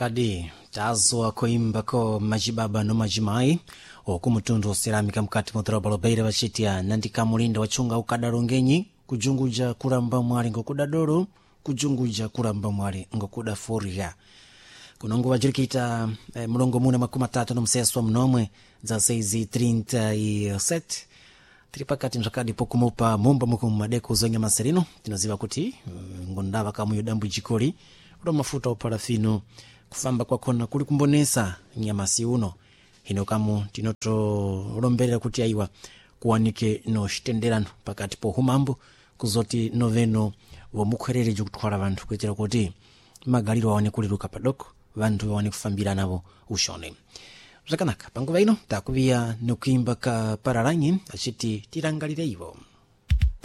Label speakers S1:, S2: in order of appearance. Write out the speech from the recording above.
S1: Chakadi chazo koimbako majibaba no majimai okumutundu ceramika mkati mudroba lobeira vachitia nandika mulinda wachunga ukadarongenyi kujunguja kuramba mwali ngokudadoro kujunguja kuramba mwali ngokudafurira kunongo wajirikita mulongo muna makumi atatu no mseswa mnomwe za 6:37 tiripakati mzakadi pokumupa mumba mukumu madeko zonye maserino tinaziva kuti ngondava kamuyo dambu jikoli udo mafuta oparafino kufamba kwa kona kuli kumbonesa nyamasi uno hino kamu tinoto rombelera kuti aiwa kuwanike no shitenderano pakati po humambu kuzoti noveno womukwerere jukutwala vantu kuitira kuti magaliro wawane kuliruka padoko vantu wawane kufambira navo ushone zvakanaka panguva ino takuvia nokuimba ka pararanyi achiti tirangalire ivo.